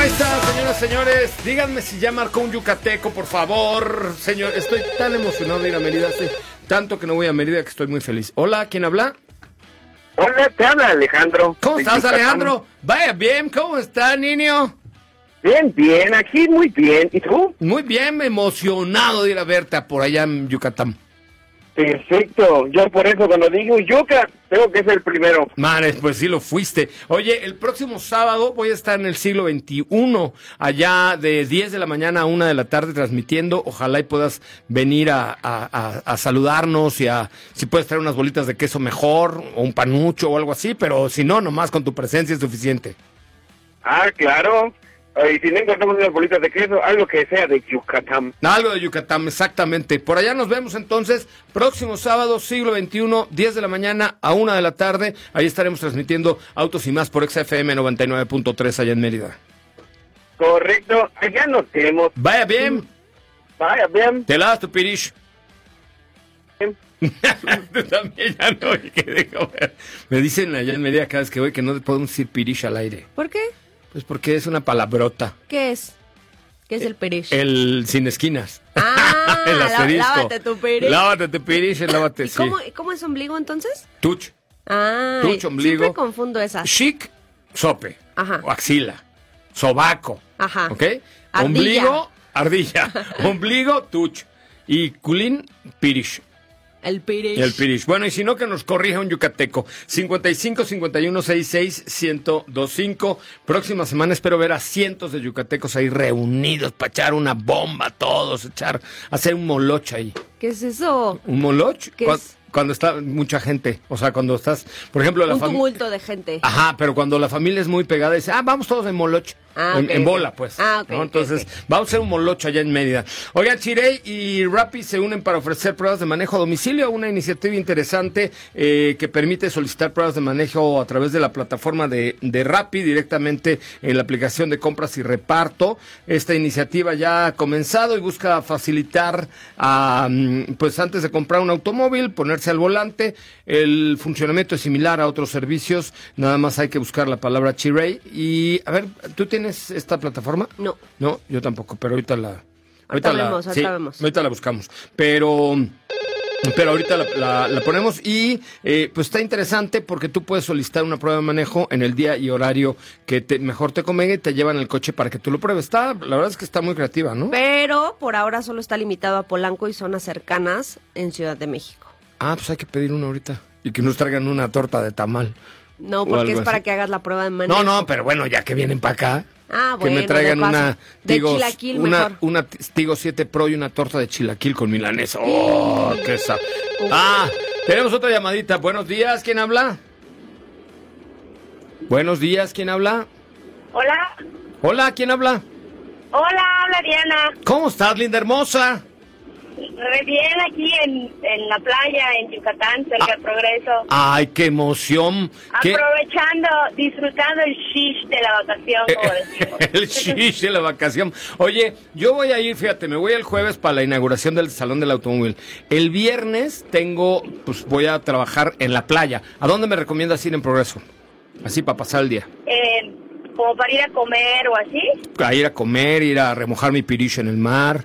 está, señoras y señores. Díganme si ya marcó un yucateco, por favor. Señor, estoy tan emocionado de ir a Mérida. Hace tanto que no voy a Mérida que estoy muy feliz. Hola, ¿quién habla? Hola, te habla Alejandro. ¿Cómo estás, Alejandro? Vaya bien, ¿cómo está, niño? Bien, bien, aquí muy bien. ¿Y tú? Muy bien, emocionado de ir a verte por allá en Yucatán. Perfecto. Yo por eso cuando digo Yuca, tengo que ser el primero. Madre, pues sí lo fuiste. Oye, el próximo sábado voy a estar en el siglo XXI, allá de 10 de la mañana a 1 de la tarde transmitiendo. Ojalá y puedas venir a saludarnos y si puedes traer unas bolitas de queso mejor, o un panucho o algo así, pero si no, nomás con tu presencia es suficiente. Ah, claro. Y si no encontramos unas bolitas de queso, algo que sea de Yucatán. Algo de Yucatán, exactamente. Por allá nos vemos entonces, próximo sábado, siglo XXI, 10 de la mañana a 1 de la tarde. Ahí estaremos transmitiendo Autos y Más por XFM 99.3 allá en Mérida. Correcto, allá nos tenemos. Vaya bien. Vaya bien. Te lavas tu pirish. Tú también ya no, que dejo ver. Me dicen allá en Mérida cada vez que voy que no podemos decir pirish al aire. ¿Por qué? Pues porque es una palabrota. ¿Qué es? ¿Qué es el pirish? El sin esquinas. Ah, el asterisco. lávate tu pirish. Lávate tu pirish, lávate, ¿Y sí. cómo es ombligo entonces? Tuch. Ah, Tuch, ombligo. siempre confundo esas. Chic, sope. Ajá. O axila. Sobaco. Ajá. ¿Ok? Ardilla. Ombligo, ardilla. Ombligo, tuch. Y culín, pirish. El pirish. El pirish. Bueno, y si no, que nos corrija un yucateco. 55 51 66 1025. Próxima semana espero ver a cientos de yucatecos ahí reunidos para echar una bomba todos, hacer un moloch ahí. ¿Qué es eso? ¿Un moloch? ¿Qué es? Cuando está mucha gente, o sea, cuando estás, por ejemplo, Un tumulto de gente. Ajá, pero cuando la familia es muy pegada, dice, vamos todos en moloch. En bola, pues. Ok, ¿no? Entonces, ok. vamos a hacer un moloch allá en Mérida. Oigan, Chirey y Rappi se unen para ofrecer pruebas de manejo a domicilio, una iniciativa interesante que permite solicitar pruebas de manejo a través de la plataforma de Rappi, directamente en la aplicación de compras y reparto. Esta iniciativa ya ha comenzado y busca facilitar, pues antes de comprar un automóvil, ponerse al volante. El funcionamiento es similar a otros servicios, nada más hay que buscar la palabra Chirey. Y, a ver, ¿tú tienes esta plataforma? No. No, yo tampoco, pero ahorita la ahorita la buscamos. Pero ahorita la ponemos y pues está interesante porque tú puedes solicitar una prueba de manejo en el día y horario que mejor te convenga y te llevan el coche para que tú lo pruebes. La verdad es que está muy creativa, ¿no? Pero por ahora solo está limitado a Polanco y zonas cercanas en Ciudad de México. Ah, pues hay que pedir una ahorita y que nos traigan una torta de tamal. No, O porque algo es para así. que hagas la prueba de manejo. No, pero bueno, ya que vienen para acá. Ah, Que bueno, me traigan de paso. una De Tigo, chilaquil mejor. una Tigo 7 Pro y una torta de chilaquil con milanesa. ¡Oh, qué tenemos otra llamadita. Buenos días, ¿quién habla? Buenos días, ¿quién habla? Hola. Hola, ¿quién habla? Hola, habla Diana. ¿Cómo estás, linda hermosa? Re bien aquí en la playa, en Yucatán, cerca del Progreso. Ay, qué emoción. Aprovechando, disfrutando el shish de la vacación, como decimos. El shish de la vacación. Oye, yo voy a ir, fíjate, me voy el jueves para la inauguración del Salón del Automóvil. El viernes voy a trabajar en la playa. ¿A dónde me recomiendas ir en Progreso? Así para pasar el día. Como para ir a comer o así. A ir a comer, ir a remojar mi pirish en el mar.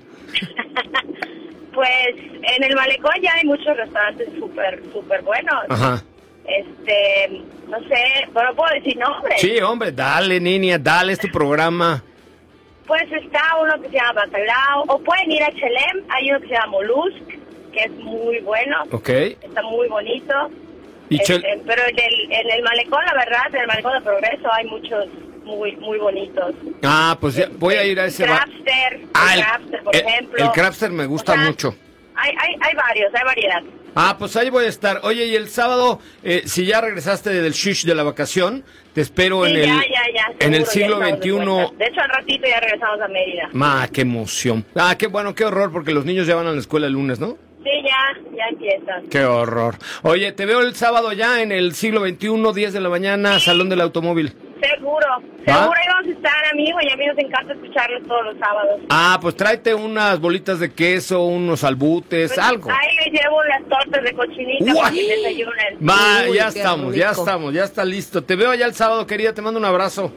Pues en el malecón ya hay muchos restaurantes súper buenos. Ajá. No sé, no puedo decir nombres. Sí, hombre, dale, niña, dale, es tu programa. Pues está uno que se llama Bacalao, o pueden ir a Chelem, hay uno que se llama Mollusk, que es muy bueno. Ok. Está muy bonito. Y Pero en el malecón, la verdad, en el malecón de Progreso hay muchos muy bonitos. Ah, pues ya voy a ir a ese bar. Crabster, por ejemplo. El Crabster me gusta mucho. Hay varios, hay variedad. Ah, pues ahí voy a estar. Oye, y el sábado, si ya regresaste del shish de la vacación, te espero Sí, en el siglo ya XXI. De hecho, al ratito ya regresamos a Mérida. Qué emoción. Qué bueno, qué horror, porque los niños ya van a la escuela el lunes, ¿no? Sí, ya empiezan. Qué horror. Oye, te veo el sábado ya en el siglo XXI, 10 de la mañana, Salón del Automóvil. Seguro, ahí vamos a estar, amigo, y a mí nos encanta escucharlos todos los sábados. Pues tráete unas bolitas de queso, unos albutes, Pues, algo. Ahí me llevo las tortas de cochinita para que desayunen. Ya estamos, ya está listo. Te veo allá el sábado, querida, te mando un abrazo.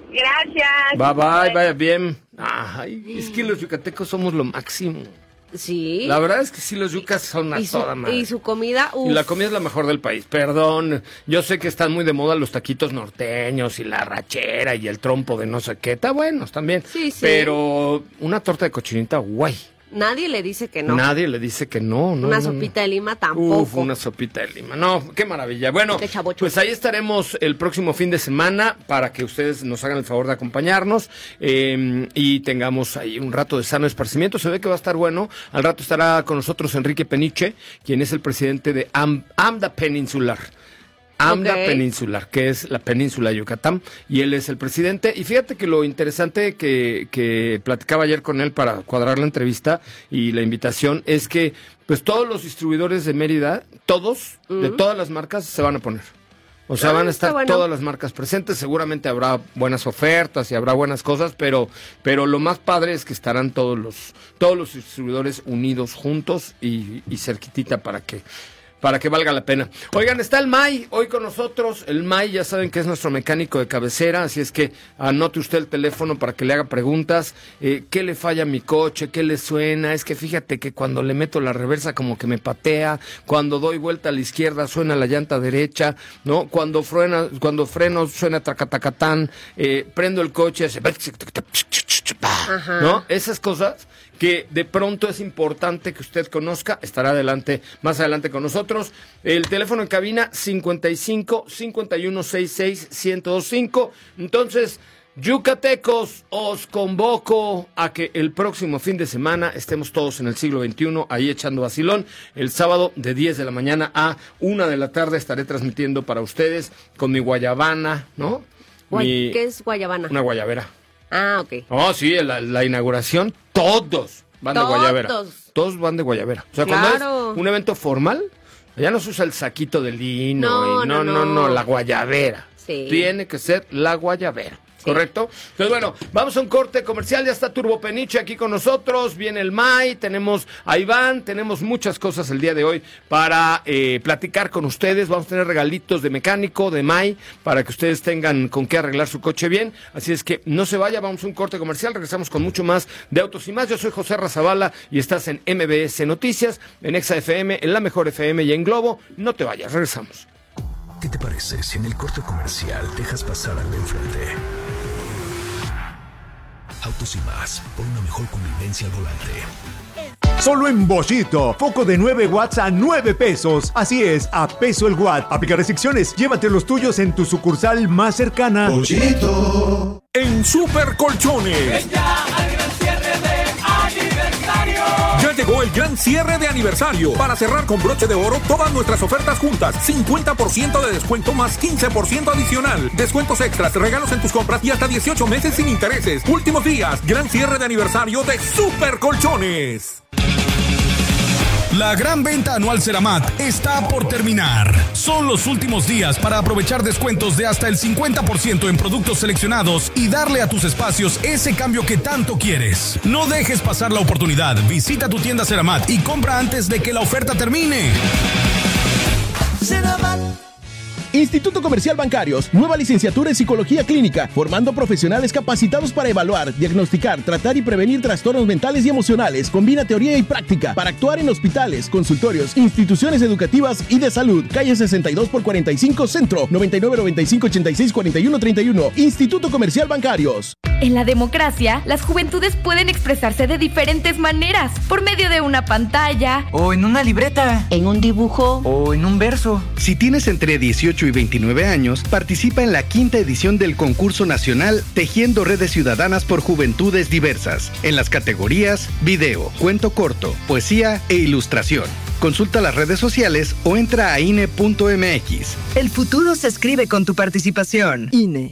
Gracias. Bye, vaya bien. Ay, es que los yucatecos somos lo máximo. Sí. La verdad es que sí, los yucas son a toda madre. Y su comida, Y la comida es la mejor del país. Perdón, yo sé que están muy de moda los taquitos norteños y la rachera y el trompo de no sé qué. Está buenos también. Sí. Pero una torta de cochinita, guay. Nadie le dice que no. Nadie le dice que no. Una sopita de lima tampoco. Uf, una sopita de lima. No, qué maravilla. Bueno, De chavocho. pues ahí estaremos el próximo fin de semana para que ustedes nos hagan el favor de acompañarnos y tengamos ahí un rato de sano esparcimiento. Se ve que va a estar bueno. Al rato estará con nosotros Enrique Peniche, quien es el presidente de AMDA Peninsular. AMDA Peninsular, que es la península de Yucatán, y él es el presidente. Y fíjate que lo interesante que platicaba ayer con él para cuadrar la entrevista y la invitación es que pues todos los distribuidores de Mérida, todos, de todas las marcas, se van a poner. O sea, van a estar todas las marcas presentes. Seguramente habrá buenas ofertas y habrá buenas cosas, pero lo más padre es que estarán todos los distribuidores unidos juntos y cerquitita para que valga la pena. Oigan, está el May hoy con nosotros. El May, ya saben que es nuestro mecánico de cabecera, así es que anote usted el teléfono para que le haga preguntas. ¿Qué le falla a mi coche? ¿Qué le suena? Es que fíjate que cuando le meto la reversa como que me patea, cuando doy vuelta a la izquierda suena la llanta derecha, ¿no? Cuando freno suena tracatacatán, prendo el coche, hace... ¿no? Esas cosas que de pronto es importante que usted conozca, estará más adelante con nosotros. El teléfono en cabina 55 51 66 1025. Entonces, yucatecos, os convoco a que el próximo fin de semana estemos todos en el siglo XXI, ahí echando vacilón. El sábado de 10 de la mañana a 1 de la tarde estaré transmitiendo para ustedes con mi guayabana, ¿no? ¿Qué es guayabana? Una guayabera. Ah, ok. Oh, sí, la inauguración, todos van de guayabera. Todos van de guayabera. O sea, cuando es un evento formal, ya no se usa el saquito de lino. No, la guayabera. Sí. Tiene que ser la guayabera. ¿Correcto? Entonces, bueno, vamos a un corte comercial. Ya está Turbo Peniche aquí con nosotros. Viene el May, tenemos a Iván, tenemos muchas cosas el día de hoy para platicar con ustedes. Vamos a tener regalitos de mecánico, de May, para que ustedes tengan con qué arreglar su coche bien. Así es que no se vaya, vamos a un corte comercial. Regresamos con mucho más de Autos y Más. Yo soy José Razabala y estás en MBS Noticias, en Exa FM, en La Mejor FM y en Globo. No te vayas, regresamos. ¿Qué te parece si en el corte comercial dejas pasar al de enfrente? Autos y Más, por una mejor convivencia al volante. Solo en Boschito, foco de 9 watts a 9 pesos. Así es, a peso el watt. Aplica restricciones, llévate los tuyos en tu sucursal más cercana. Boschito. En Super Colchones. Ya llegó el gran cierre de aniversario. Para cerrar con broche de oro todas nuestras ofertas juntas. 50% de descuento más 15% adicional. Descuentos extras, regalos en tus compras y hasta 18 meses sin intereses. Últimos días, gran cierre de aniversario de Super Colchones. La gran venta anual Ceramat está por terminar. Son los últimos días para aprovechar descuentos de hasta el 50% en productos seleccionados y darle a tus espacios ese cambio que tanto quieres. No dejes pasar la oportunidad. Visita tu tienda Ceramat y compra antes de que la oferta termine. Ceramat. Instituto Comercial Bancarios, nueva licenciatura en Psicología Clínica, formando profesionales capacitados para evaluar, diagnosticar, tratar y prevenir trastornos mentales y emocionales. Combina teoría y práctica para actuar en hospitales, consultorios, instituciones educativas y de salud. Calle 62/45 Centro, 9995864131. Instituto Comercial Bancarios. En la democracia, las juventudes pueden expresarse de diferentes maneras, por medio de una pantalla, o en una libreta, en un dibujo, o en un verso. Si tienes entre 18 y 29 años, participa en la 5ª edición del concurso nacional Tejiendo Redes Ciudadanas por Juventudes Diversas, en las categorías video, cuento corto, poesía e ilustración. Consulta las redes sociales o entra a INE.mx. El futuro se escribe con tu participación. INE.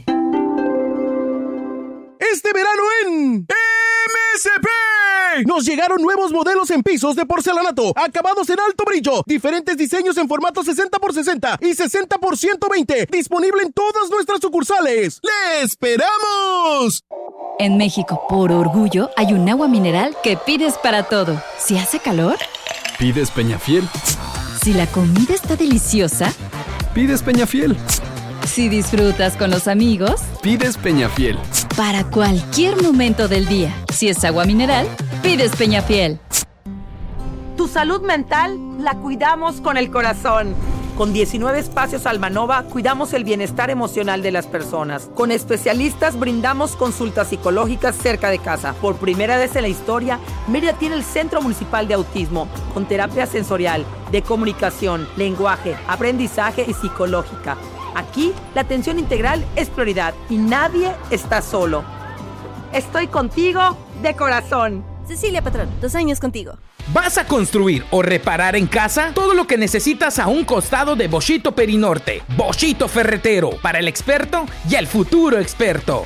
Este verano en MSP nos llegaron nuevos modelos en pisos de porcelanato, acabados en alto brillo, diferentes diseños en formato 60x60 y 60x120, disponible en todas nuestras sucursales. ¡Le esperamos! En México, por orgullo, hay un agua mineral que pides para todo. Si hace calor, pides Peñafiel. Si la comida está deliciosa, pides Peñafiel. Si disfrutas con los amigos, pides Peñafiel. Para cualquier momento del día. Si es agua mineral, pides Peñafiel. Tu salud mental la cuidamos con el corazón. Con 19 espacios Almanova cuidamos el bienestar emocional de las personas. Con especialistas brindamos consultas psicológicas cerca de casa. Por primera vez en la historia, Mérida tiene el Centro Municipal de Autismo, con terapia sensorial, de comunicación, lenguaje, aprendizaje y psicológica. Aquí, la atención integral es prioridad y nadie está solo. Estoy contigo de corazón. Cecilia Patrón, 2 años contigo. ¿Vas a construir o reparar en casa? Todo lo que necesitas a un costado de Boschito Perinorte. Boschito Ferretero, para el experto y el futuro experto.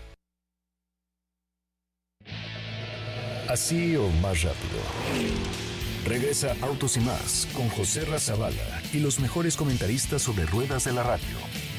Así o más rápido. Regresa Autos y Más con José Razabala y los mejores comentaristas sobre ruedas de la radio.